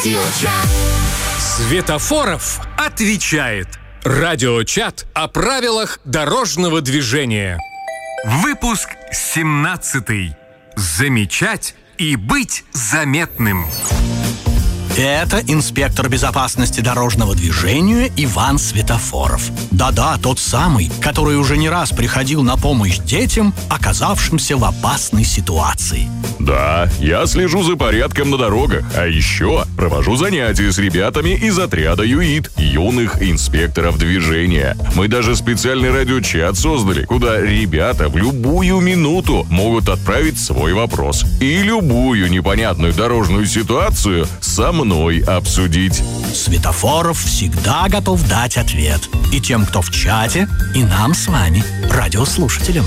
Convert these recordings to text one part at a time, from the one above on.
Светофоров отвечает. Радиочат о правилах дорожного движения. Выпуск 17. Замечать и быть заметным. Это инспектор безопасности дорожного движения Иван Светофоров. Да-да, тот самый, который уже не раз приходил на помощь детям, оказавшимся в опасной ситуации. Да, я слежу за порядком на дорогах, а еще провожу занятия с ребятами из отряда ЮИД, юных инспекторов движения. Мы даже специальный радиочат создали, куда ребята в любую минуту могут отправить свой вопрос и любую непонятную дорожную ситуацию со мной обсудить. Светофоров всегда готов дать ответ. И тем, кто в чате, и нам с вами, радиослушателям.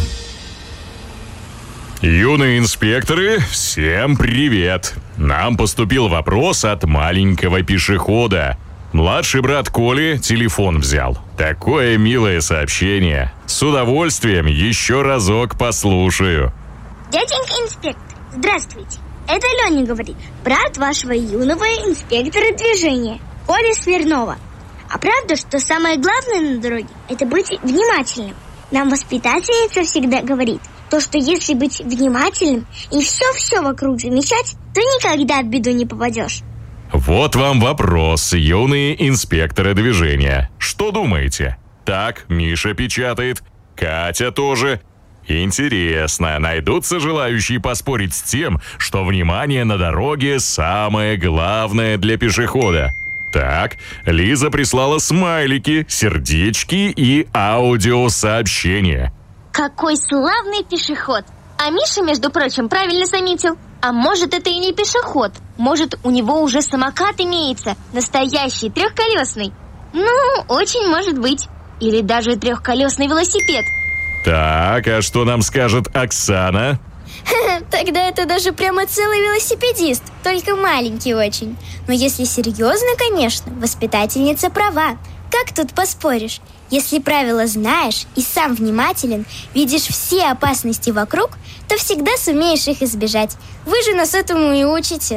Юные инспекторы, всем привет! Нам поступил вопрос от маленького пешехода. Младший брат Коли телефон взял. Такое милое сообщение. С удовольствием еще разок послушаю. Дяденька инспектор, здравствуйте. Это Леня говорит, брат вашего юного инспектора движения, Коли Смирнова. А правда, что самое главное на дороге – это быть внимательным? Нам воспитательница всегда говорит, то, что если быть внимательным и все вокруг замечать, то никогда в беду не попадешь. Вот вам вопрос, юные инспекторы движения. Что думаете? Так, Миша печатает, Катя тоже. Интересно, найдутся желающие поспорить с тем, что внимание на дороге самое главное для пешехода? Так, Лиза прислала смайлики, сердечки и аудиосообщения. Какой славный пешеход! А Миша, между прочим, правильно заметил. А может, это и не пешеход? Может, у него уже самокат имеется, настоящий, трехколесный? Ну, очень может быть. Или даже трехколесный велосипед. Так, а что нам скажет Оксана? Тогда это даже прямо целый велосипедист, только маленький очень. Но если серьезно, конечно, воспитательница права. Как тут поспоришь? Если правила знаешь и сам внимателен, видишь все опасности вокруг, то всегда сумеешь их избежать. Вы же нас этому и учите.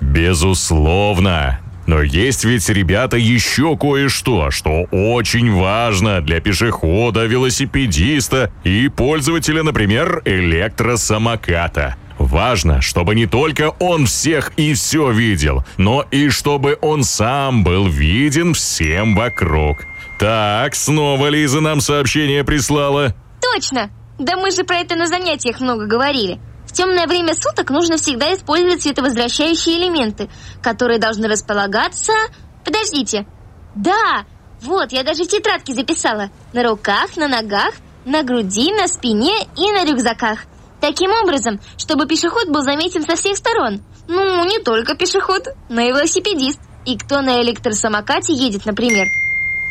Безусловно. Но есть ведь, ребята, еще кое-что, что очень важно для пешехода, велосипедиста и пользователя, например, электросамоката. Важно, чтобы не только он всех и все видел, но и чтобы он сам был виден всем вокруг. Так, снова Лиза нам сообщение прислала. Точно! Да мы же про это на занятиях много говорили. В темное время суток нужно всегда использовать световозвращающие элементы, которые должны располагаться... Подождите. Да, вот, я даже в тетрадке записала. На руках, на ногах, на груди, на спине и на рюкзаках. Таким образом, чтобы пешеход был заметен со всех сторон. Ну, не только пешеход, но и велосипедист. И кто на электросамокате едет, например.